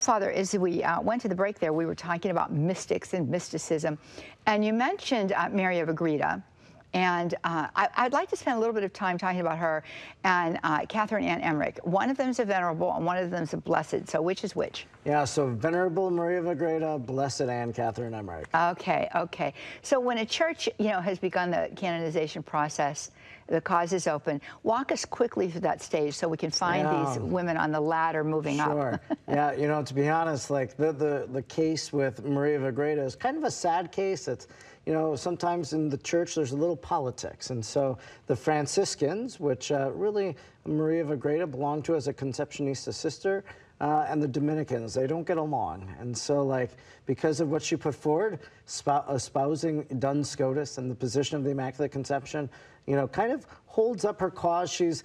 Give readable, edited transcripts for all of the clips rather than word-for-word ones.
Father, as we went to the break there, we were talking about mystics and mysticism, and you mentioned Mary of Agreda. And I'd like to spend a little bit of time talking about her and Catherine Ann Emmerich. One of them is a venerable and one of them is a blessed. So which is which? Yeah, so Venerable Maria of Agreda, Blessed Anne Catherine Emmerich. Okay, okay. So when a church, has begun the canonization process, the cause is open. Walk us quickly through that stage so we can find these women on the ladder moving up. Sure. Yeah, to be honest, like the case with Maria of Agreda is kind of a sad case. It's, sometimes in the church there's a little politics. And so the Franciscans, which really Maria of Agreda belonged to as a Conceptionista sister, and the Dominicans, they don't get along. And so, because of what she put forward, espousing Duns Scotus and the position of the Immaculate Conception, kind of holds up her cause. She's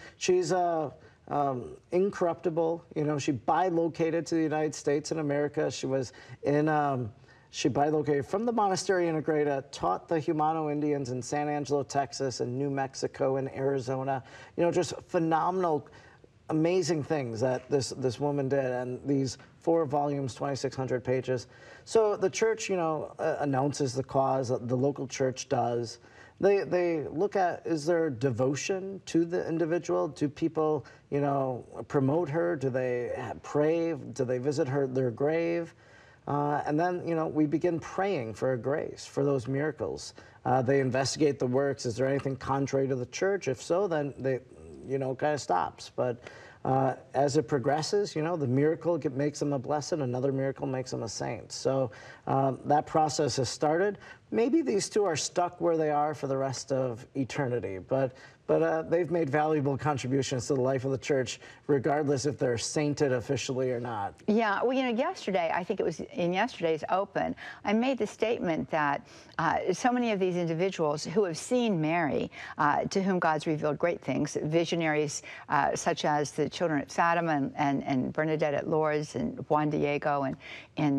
incorruptible. She bilocated to the United States and America. She was in, she bilocated from the monastery in Agreda, taught the Humano Indians in San Angelo, Texas, and New Mexico and Arizona. Just phenomenal, amazing things that this woman did, and these 4 volumes, 2,600 pages. So the church, announces the cause. The local church does. They look at, is there devotion to the individual? Do people, promote her? Do they pray? Do they visit their grave? And then, we begin praying for a grace, for those miracles. They investigate the works. Is there anything contrary to the church? If so, then they, kind of stops. But as it progresses, the miracle makes them a blessed, another miracle makes them a saint. So that process has started. Maybe these two are stuck where they are for the rest of eternity, but they've made valuable contributions to the life of the church, regardless if they're sainted officially or not. Yeah, well, yesterday, I think it was in yesterday's Open, I made the statement that so many of these individuals who have seen Mary, to whom God's revealed great things, visionaries such as the children at Fatima and Bernadette at Lourdes and Juan Diego and in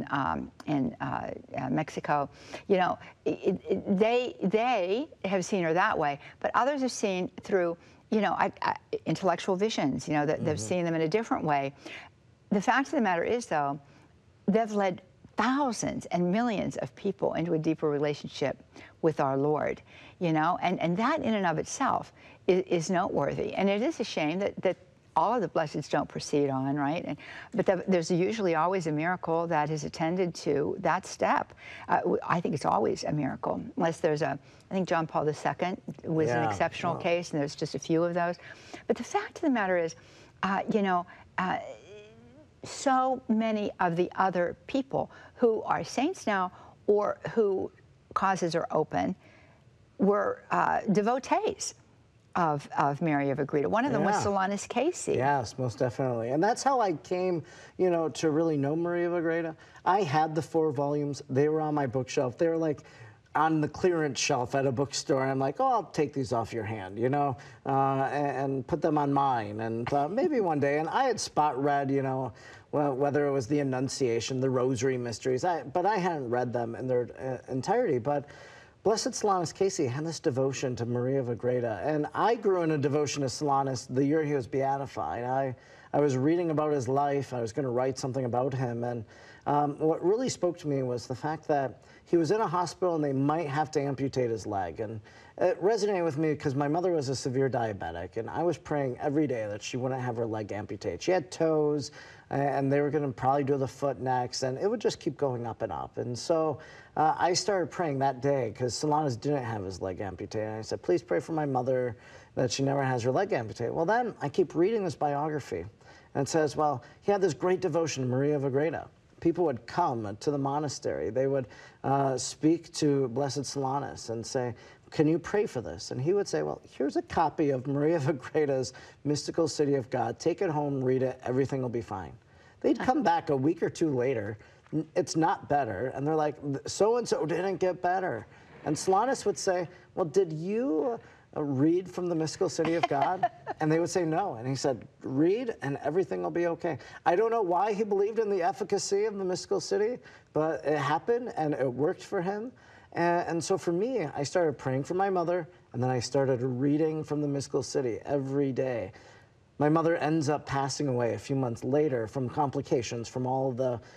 Mexico, they have seen her that way, but others have seen through, intellectual visions, that they've seen them in a different way. The fact of the matter is, though, they've led thousands and millions of people into a deeper relationship with our Lord, and that in and of itself is noteworthy. And it is a shame that all of the blesseds don't proceed on, right? But there's usually always a miracle that is attended to that step. I think it's always a miracle, unless there's I think John Paul II was an exceptional case, and there's just a few of those. But the fact of the matter is, so many of the other people who are saints now or who causes are open were devotees of Mary of Agreda. One of them was Solanus Casey. Yes, most definitely. And that's how I came, to really know Maria of Agreda. I had the 4 volumes. They were on my bookshelf. They were like on the clearance shelf at a bookstore. I'm like, oh, I'll take these off your hand, and put them on mine. And maybe one day. And I had spot read, whether it was the Annunciation, the Rosary Mysteries, but I hadn't read them in their entirety. But Blessed Solanus Casey had this devotion to Maria of Agreda, and I grew in a devotion to Solanus the year he was beatified. I was reading about his life. I was going to write something about him, and what really spoke to me was the fact that he was in a hospital and they might have to amputate his leg. And it resonated with me because my mother was a severe diabetic, and I was praying every day that she wouldn't have her leg amputated. She had toes, and they were going to probably do the foot next, and it would just keep going up and up. And so I started praying that day because Solanus didn't have his leg amputated. And I said, please pray for my mother that she never has her leg amputated. Well, then I keep reading this biography, and it says, well, he had this great devotion to Maria of Agreda. People would come to the monastery. They would speak to Blessed Solanus and say, can you pray for this? And he would say, well, here's a copy of Maria of Agreda's Mystical City of God. Take it home, read it, everything will be fine. They'd come back a week or 2 later, it's not better, and they're like, so-and-so didn't get better. And Solanus would say, well, did you read from the Mystical City of God? And they would say no. And he said, read and everything will be okay. I don't know why he believed in the efficacy of the Mystical City, but it happened and it worked for him. And so for me, I started praying for my mother, and then I started reading from the Mystical City every day. My mother ends up passing away a few months later from complications from all the